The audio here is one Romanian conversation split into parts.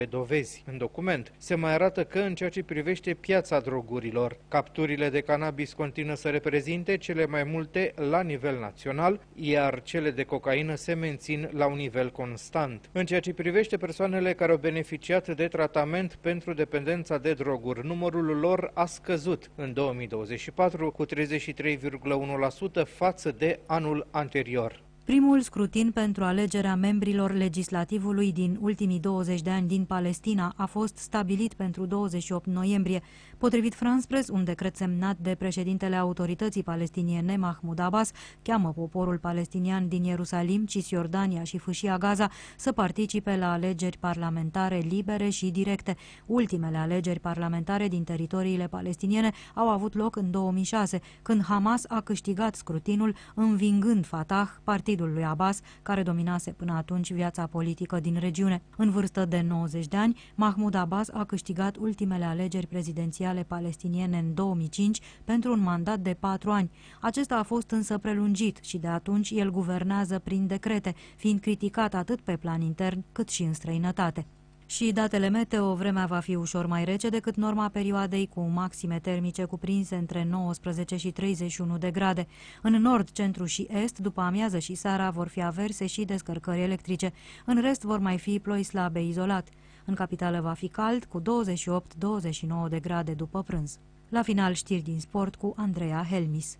dovezi. În document se mai arată că în ceea ce privește piața drogurilor, capturile de cannabis continuă să reprezinte cele mai multe la nivel național, iar cele de cocaină se mențin la un nivel constant. În ceea ce privește persoanele care au beneficiat de tratament pentru dependența de droguri, numărul lor a scăzut în 2024 cu 33,1% față de anul anterior. Primul scrutin pentru alegerea membrilor legislativului din ultimii 20 de ani din Palestina a fost stabilit pentru 28 noiembrie. Potrivit France Press, un decret semnat de președintele autorității palestiniene, Mahmoud Abbas, cheamă poporul palestinian din Ierusalim, Cisjordania și Fâșia Gaza să participe la alegeri parlamentare libere și directe. Ultimele alegeri parlamentare din teritoriile palestiniene au avut loc în 2006, când Hamas a câștigat scrutinul, învingând Fatah, partidul lui Abbas, care dominase până atunci viața politică din regiune. În vârstă de 90 de ani, Mahmoud Abbas a câștigat ultimele alegeri prezidențiale palestiniene în 2005 pentru un mandat de 4 ani. Acesta a fost însă prelungit și de atunci el guvernează prin decrete, fiind criticat atât pe plan intern cât și în străinătate. Și datele meteo, vremea va fi ușor mai rece decât norma perioadei, cu maxime termice cuprinse între 19 și 31 de grade. În nord, centru și est, după amiază și seara, vor fi averse și descărcări electrice. În rest vor mai fi ploi slabe izolat. În capitală va fi cald, cu 28-29 de grade după prânz. La final, știri din sport cu Andreea Helmis.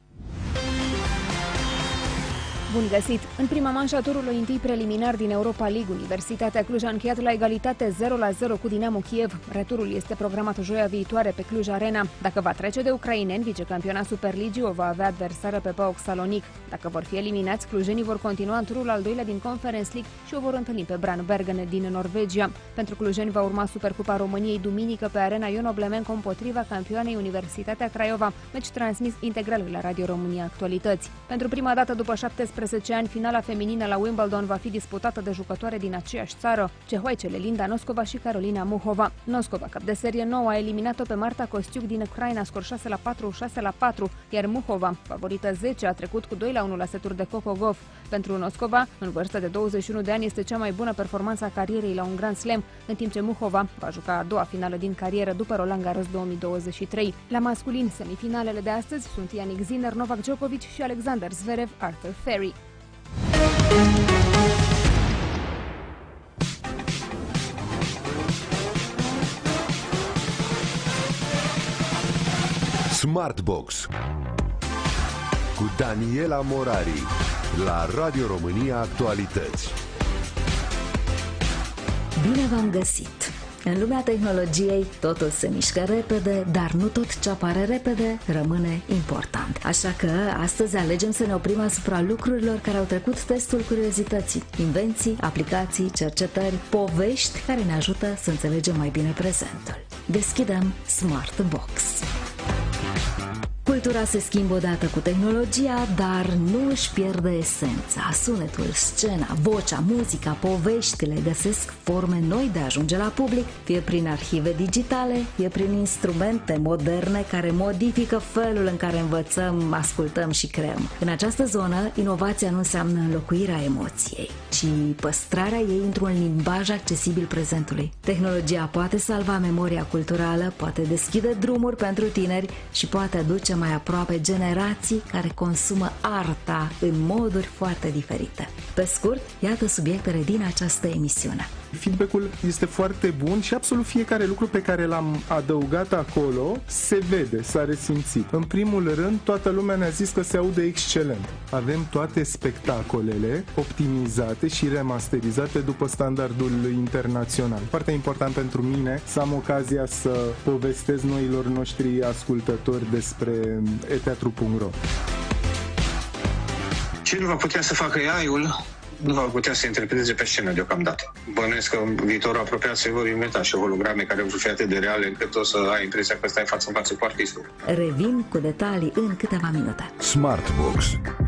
Bun găsit! În prima manșă a turului întâi preliminar din Europa League, Universitatea Cluj a încheiat la egalitate 0-0 cu Dinamo Kiev. Returul este programat joia viitoare pe Cluj Arena. Dacă va trece de ucraineni, vicecampiona Superligii o va avea adversară pe PAOK Salonic. Dacă vor fi eliminați, clujenii vor continua în turul al doilea din Conference League și o vor întâlni pe Brandbergen din Norvegia. Pentru clujeni va urma Supercupa României duminică pe arena Ion Oblemenco împotriva campioanei Universitatea Craiova, meci transmis integral la Radio România Actualități. Pentru prima dată după 17 ani, finala feminină la Wimbledon va fi disputată de jucătoare din aceeași țară, cehoaicele Linda Noskova și Carolina Muhova. Noskova, cap de serie nouă, a eliminat-o pe Marta Kostiuk din Ucraina, scor 6-4, 6-4, iar Muhova, favorită 10, a trecut cu 2-1 la seturi de Coco Gauff. Pentru Noskova, în vârstă de 21 de ani, este cea mai bună performanță a carierei la un Grand Slam, în timp ce Muhova va juca a doua finală din carieră după Roland Garros 2023. La masculin, semifinalele de astăzi sunt Yannick Sinner, Novak Djokovic și Alexander Zverev, Arthur Ferry. Smartbox cu Daniela Morari la Radio România Actualități. Bine v-am găsit! În lumea tehnologiei totul se mișcă repede, dar nu tot ce apare repede rămâne important. Așa că astăzi alegem să ne oprim asupra lucrurilor care au trecut testul curiozității. Invenții, aplicații, cercetări, povești care ne ajută să înțelegem mai bine prezentul. Deschidem Smartbox. Cultura se schimbă odată cu tehnologia, dar nu își pierde esența. Sunetul, scena, vocea, muzica, poveștile găsesc forme noi de a ajunge la public, fie prin arhive digitale, fie prin instrumente moderne care modifică felul în care învățăm, ascultăm și creăm. În această zonă, inovația nu înseamnă înlocuirea emoției, ci păstrarea ei într-un limbaj accesibil prezentului. Tehnologia poate salva memoria culturală, poate deschide drumuri pentru tineri și poate aduce mai aproape generații care consumă arta în moduri foarte diferite. Pe scurt, iată subiectele din această emisiune. Feedback-ul este foarte bun și absolut fiecare lucru pe care l-am adăugat acolo se vede, s-a resimțit. În primul rând, toată lumea ne-a zis că se aude excelent. Avem toate spectacolele optimizate și remasterizate după standardul internațional. Foarte important pentru mine să am ocazia să povestesc noilor noștri ascultători despre eteatru.ro. Ce nu va putea să facă AI-ul, nu va putea să interpreteze pe scenă deocamdată. Bănuiesc că în viitorul apropiat se vor inventa și holograme care vor fi atât de reale încât o să ai impresia că stai față în față cu artistul. Revin cu detalii în câteva minute. Smartbox.